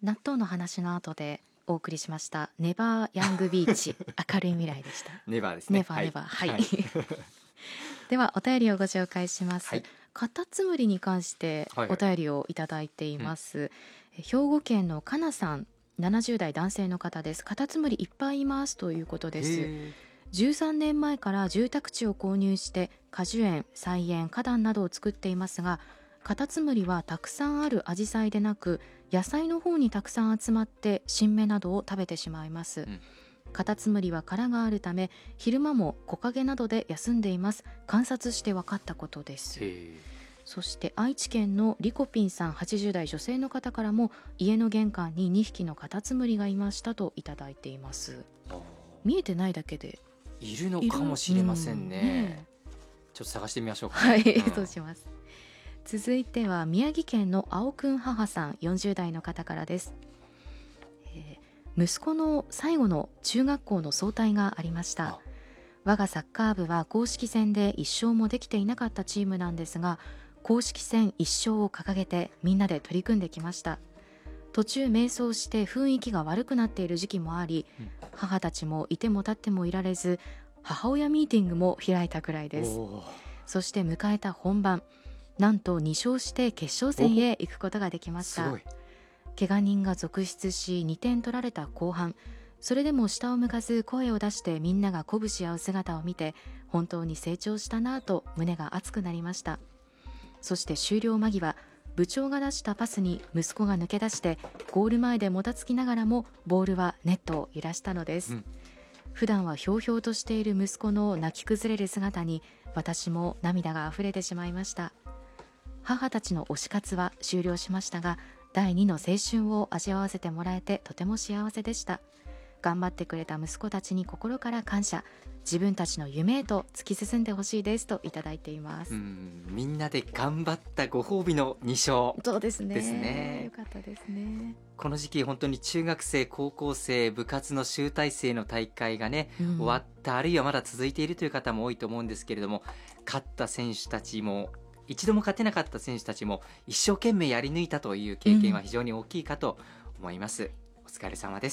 納豆の話の後でお送りしましたネバーヤングビーチ明るい未来でした。 ネバーですね。 ネバーネバー、はい、 はい、 ではお便りをご紹介します、 はい、 カタツムリに関してお便りをいただいています、兵庫県のかなさん、70代男性の方です。カタツムリいっぱいいますということです。13年前から住宅地を購入して果樹園、菜園、花壇などを作っていますが、カタツムリはたくさんあるアジサイでなく野菜の方にたくさん集まって新芽などを食べてしまいます、カタツムリは殻があるため昼間も木陰などで休んでいます。観察して分かったことです。そして愛知県のリコピンさん、80代女性の方からも家の玄関に2匹のカタツムリがいましたといただいています。見えてないだけでいるのかもしれませんね、ちょっと探してみましょうか。 はい、そうします。続いては宮城県の青くん母さん、40代の方からです。息子の最後の中学校の早退がありました。我がサッカー部は公式戦で1勝もできていなかったチームなんですが、公式戦1勝を掲げてみんなで取り組んできました。途中迷走して雰囲気が悪くなっている時期もあり、母たちもいても立ってもいられず母親ミーティングも開いたくらいです。そして迎えた本番、なんと2勝して決勝戦へ行くことができました。怪我人が続出し2点取られた後半、それでも下を向かず声を出してみんなが鼓舞し合う姿を見て本当に成長したなぁと胸が熱くなりました。そして終了間際、部長が出したパスに息子が抜け出してゴール前でもたつきながらもボールはネットを揺らしたのです、普段はひょうひょうとしている息子の泣き崩れる姿に私も涙があふれてしまいました。母たちの推し活は終了しましたが、第2の青春を味わわせてもらえてとても幸せでした。頑張ってくれた息子たちに心から感謝、自分たちの夢へと突き進んでほしいですといただいています。 みんなで頑張ったご褒美の2勝。 そうですね、よかったですね。 この時期本当に中学生、高校生、部活の集大成の大会がね、終わった、あるいはまだ続いているという方も多いと思うんですけれども、勝った選手たちも一度も勝てなかった選手たちも一生懸命やり抜いたという経験は非常に大きいかと思います、お疲れ様です。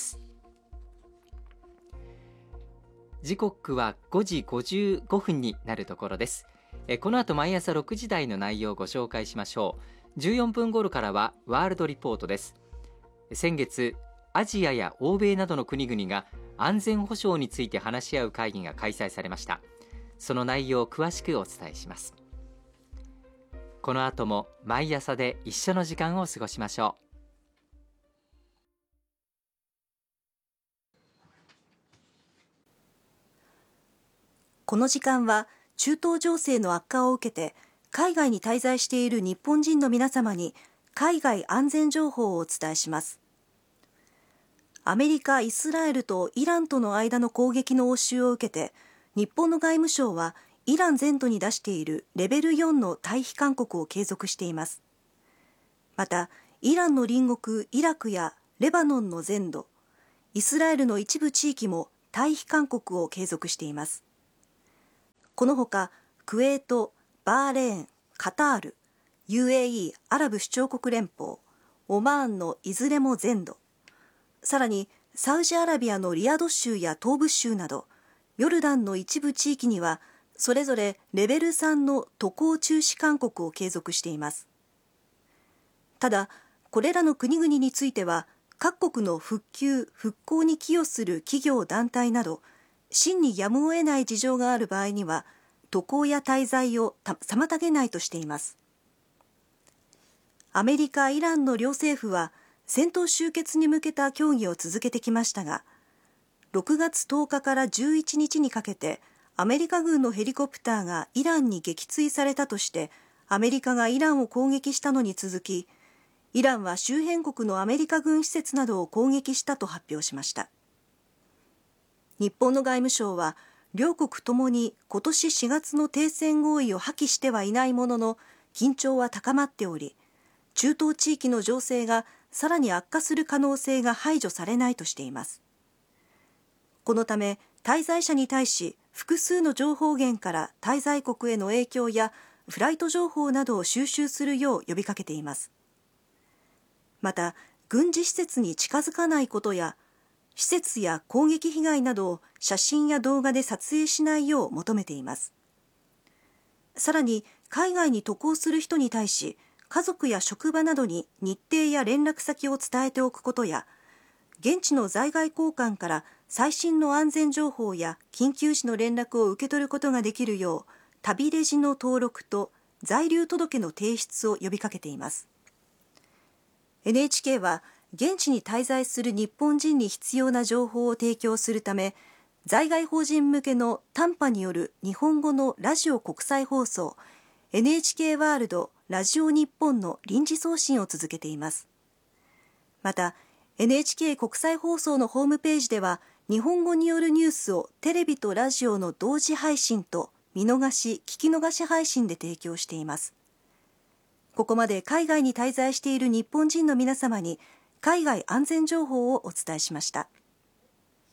時刻は5時55分になるところです。この後毎朝6時台の内容をご紹介しましょう。14分頃からはワールドリポートです。先月アジアや欧米などの国々が安全保障について話し合う会議が開催されました。その内容を詳しくお伝えします。この後も毎朝で一緒の時間を過ごしましょう。 この時間は中東情勢の悪化を受けて海外に滞在している日本人の皆様に海外安全情報をお伝えします。アメリカ、イスラエルとイランとの間の攻撃の応酬を受けて、日本の外務省はイラン全土に出しているレベル4の退避勧告を継続しています。また、イランの隣国イラクやレバノンの全土、イスラエルの一部地域も退避勧告を継続しています。このほか、クウェート、バーレーン、カタール、UAE アラブ首長国連邦、オマーンのいずれも全土、さらにサウジアラビアのリヤド州や東部州など、ヨルダンの一部地域にはそれぞれレベル3の渡航中止勧告を継続しています。ただ、これらの国々については、各国の復旧・復興に寄与する企業団体など、真にやむを得ない事情がある場合には、渡航や滞在を妨げないとしています。アメリカ、イランの両政府は、戦闘終結に向けた協議を続けてきましたが、6月10日から11日にかけて、アメリカ軍のヘリコプターがイランに撃墜されたとして、アメリカがイランを攻撃したのに続き、イランは周辺国のアメリカ軍施設などを攻撃したと発表しました。日本の外務省は、両国ともに今年4月の停戦合意を破棄してはいないものの、緊張は高まっており、中東地域の情勢がさらに悪化する可能性が排除されないとしています。このため、滞在者に対し、複数の情報源から滞在国への影響やフライト情報などを収集するよう呼びかけています。また、 軍事施設に近づかないことや、施設や攻撃被害などを写真や動画で撮影しないよう求めています。さらに、海外に渡航する人に対し、家族や職場などに日程や連絡先を伝えておくことや、現地の在外公館から最新の安全情報や緊急時の連絡を受け取ることができるよう、旅レジの登録と在留届の提出を呼びかけています。NHK は現地に滞在する日本人に必要な情報を提供するため、在外邦人向けの短波による日本語のラジオ国際放送 NHK ワールドラジオ日本の臨時送信を続けています。また NHK 国際放送のホームページでは、日本語によるニュースをテレビとラジオの同時配信と見逃し・聞き逃し配信で提供しています。ここまで海外に滞在している日本人の皆様に海外安全情報をお伝えしました。